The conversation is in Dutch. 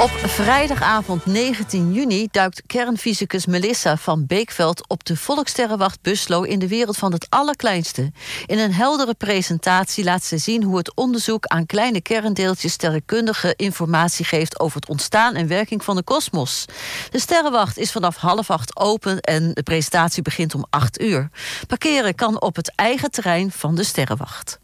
Op vrijdagavond 19 juni duikt kernfysicus Melissa van Beekveld op de Volkssterrenwacht Buslo in de wereld van het allerkleinste. In een heldere presentatie laat ze zien hoe het onderzoek aan kleine kerndeeltjes sterrenkundige informatie geeft over het ontstaan en werking van de kosmos. De Sterrenwacht is vanaf 7:30 open en de presentatie begint om 8 uur. Parkeren kan op het eigen terrein van de Sterrenwacht.